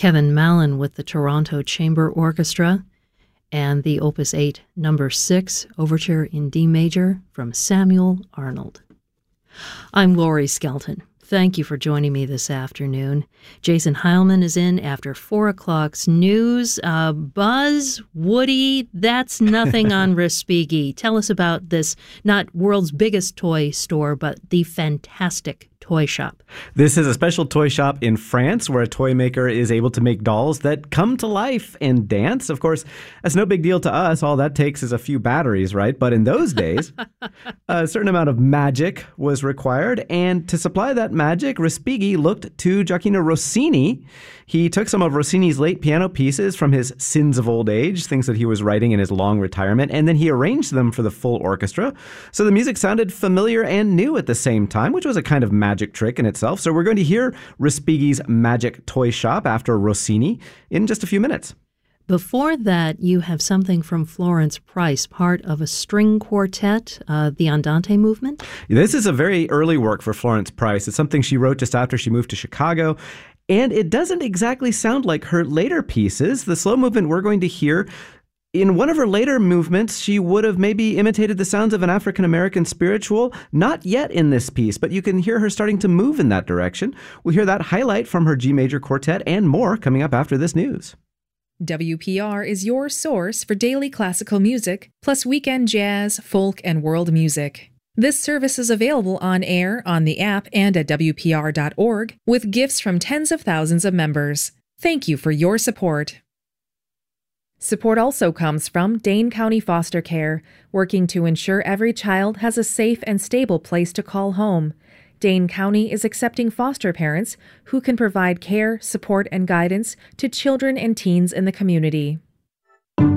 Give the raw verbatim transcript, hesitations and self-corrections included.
Kevin Mallon with the Toronto Chamber Orchestra, and the Opus eight Number six Overture in D Major from Samuel Arnold. I'm Laurie Skelton. Thank you for joining me this afternoon. Jason Heilman is in after four o'clock's news. Uh, Buzz, Woody, that's nothing on Respighi. Tell us about this, not world's biggest toy store, but the fantastic toy shop. This is a special toy shop in France where a toy maker is able to make dolls that come to life and dance. Of course, that's no big deal to us. All that takes is a few batteries, right? But in those days, a certain amount of magic was required. And to supply that magic, Respighi looked to Gioacchino Rossini. He took some of Rossini's late piano pieces from his Sins of Old Age, things that he was writing in his long retirement, and then he arranged them for the full orchestra. So the music sounded familiar and new at the same time, which was a kind of magic trick in itself. So we're going to hear Respighi's Magic Toy Shop after Rossini in just a few minutes. Before that, you have something from Florence Price, part of a string quartet, uh, the Andante movement. This is a very early work for Florence Price. It's something she wrote just after she moved to Chicago. And it doesn't exactly sound like her later pieces. The slow movement we're going to hear, in one of her later movements, she would have maybe imitated the sounds of an African-American spiritual. Not yet in this piece, but you can hear her starting to move in that direction. We'll hear that highlight from her G major quartet and more coming up after this news. W P R is your source for daily classical music, plus weekend jazz, folk, and world music. This service is available on air, on the app, and at W P R dot org, with gifts from tens of thousands of members. Thank you for your support. Support also comes from Dane County Foster Care, working to ensure every child has a safe and stable place to call home. Dane County is accepting foster parents who can provide care, support, and guidance to children and teens in the community.